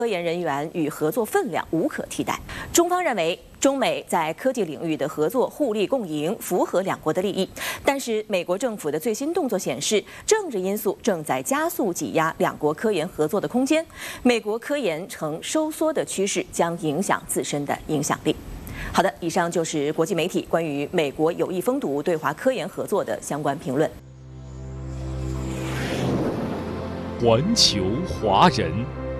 科研人员与合作分量无可替代。中方认为，中美在科技领域的合作互利共赢，符合两国的利益。但是，美国政府的最新动作显示，政治因素正在加速挤压两国科研合作的空间，美国科研呈收缩的趋势，将影响自身的影响力。好的，以上就是国际媒体关于美国有意封堵对华科研合作的相关评论。 环球华人。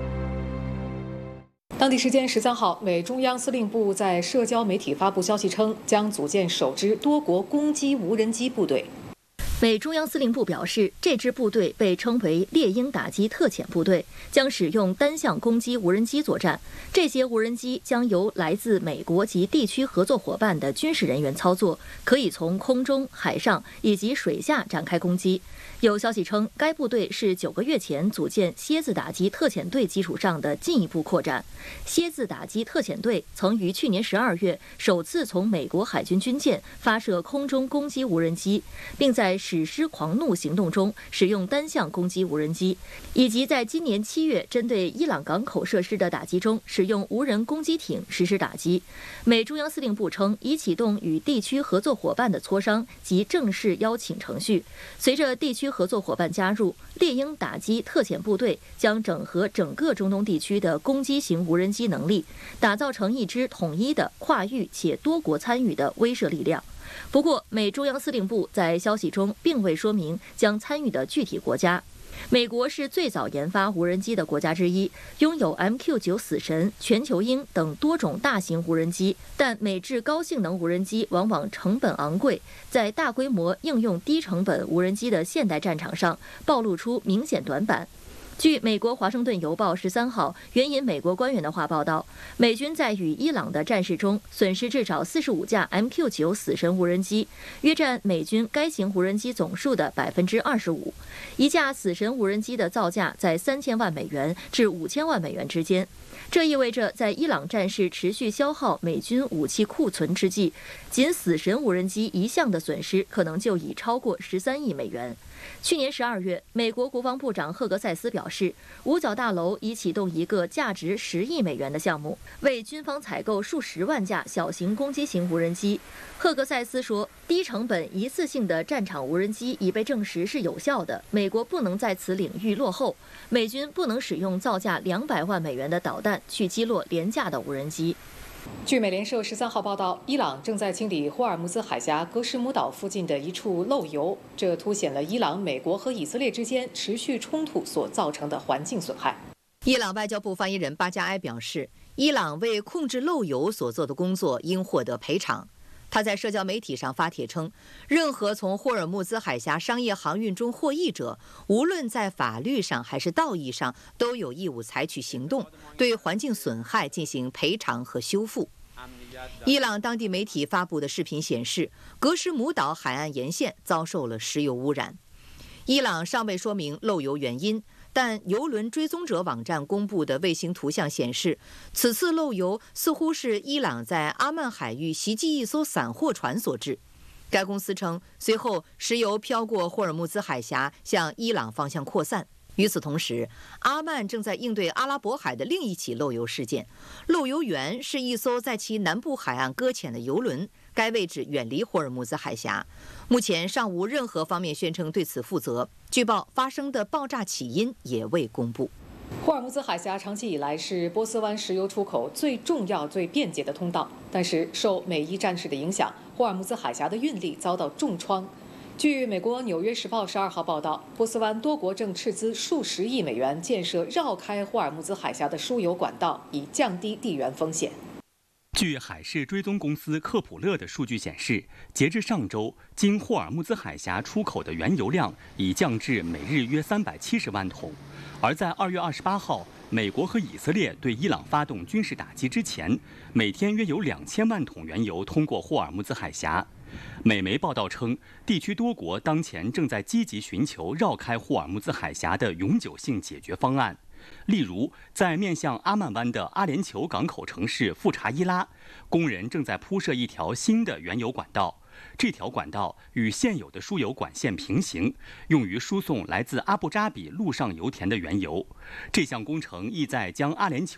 当地时间13号，美中央司令部在社交媒体发布消息称，将组建首支多国攻击无人机部队。 美中央司令部表示，这支部队被称为猎鹰打击特遣部队，将使用单向攻击无人机作战。这些无人机将由来自美国及地区合作伙伴的军事人员操作，可以从空中、海上以及水下展开攻击。有消息称，该部队是9个月前组建蝎子打击特遣队基础上的进一步扩展。蝎子打击特遣队曾于去年12月首次从美国海军军舰发射空中攻击无人机，并在史诗狂怒行动中使用单向攻击无人机，以及在今年7月针对伊朗港口设施的打击中使用无人攻击艇实施打击。美中央司令部称，已启动与地区合作伙伴的磋商及正式邀请程序。随着地区合作伙伴加入，猎鹰打击特遣部队将整合整个中东地区的攻击型无人机能力，打造成一支统一的跨域且多国参与的威慑力量。不过，美中央司令部在消息中并未说明将参与的具体国家。美国是最早研发无人机的国家之一，拥有 MQ-9死神、全球鹰等多种大型无人机，但美制高性能无人机往往成本昂贵，在大规模应用低成本无人机的现代战场上暴露出明显短板。据美国《华盛顿邮报》13号援引美国官员的话报道，美军在与伊朗的战事中损失至少45架 MQ-9死神无人机，约占美军该型无人机总数的25%。一架死神无人机的造价在3000万美元至5000万美元之间。这意味着，在伊朗战事持续消耗美军武器库存之际，仅死神无人机一项的损失可能就已超过13亿美元。去年12月，美国国防部长赫格塞斯表示，五角大楼已启动一个价值10亿美元的项目，为军方采购数十万架小型攻击型无人机。赫格塞斯说，低成本一次性的战场无人机已被证实是有效的，美国不能在此领域落后，美军不能使用造价200万美元的导弹去击落廉价的无人机。 据美联社13号报道，伊朗正在清理霍尔木兹海峡格什姆岛附近的一处漏油，这凸显了伊朗、美国和以色列之间持续冲突所造成的环境损害。 伊朗外交部发言人巴加埃表示，伊朗为控制漏油所做的工作应获得赔偿。他在社交媒体上发帖称，任何从霍尔木兹海峡商业航运中获益者，无论在法律上还是道义上，都有义务采取行动，对环境损害进行赔偿和修复。伊朗当地媒体发布的视频显示，格什姆岛海岸沿线遭受了石油污染。伊朗尚未说明漏油原因，但油轮追踪者网站公布的卫星图像显示，此次漏油似乎是伊朗在阿曼海域袭击一艘散货船所致。该公司称，随后石油飘过霍尔木兹海峡，向伊朗方向扩散。与此同时，阿曼正在应对阿拉伯海的另一起漏油事件。漏油源是一艘在其南部海岸搁浅的油轮，该位置远离霍尔木兹海峡。目前尚无任何方面宣称对此负责。据报，发生的爆炸起因也未公布。 霍尔木兹海峡长期以来是波斯湾石油出口最重要、最便捷的通道，但是受美伊战事的影响，霍尔木兹海峡的运力遭到重创。据美国《纽约时报》12号报道，波斯湾多国正斥资数十亿美元建设绕开霍尔木兹海峡的输油管道，以降低地缘风险。 据海事追踪公司科普勒的数据显示，截至上周，经霍尔木兹海峡出口的原油量已降至每日约370万桶。而在2月28号，美国和以色列对伊朗发动军事打击之前，每天约有2000万桶原油通过霍尔木兹海峡。美媒报道称，地区多国当前正在积极寻求绕开霍尔木兹海峡的永久性解决方案。例如，在面向阿曼湾的阿联酋港口城市富查伊拉，工人正在铺设一条新的原油管道。这条管道与现有的输油管线平行，用于输送来自阿布扎比陆上油田的原油。这项工程意在将阿联酋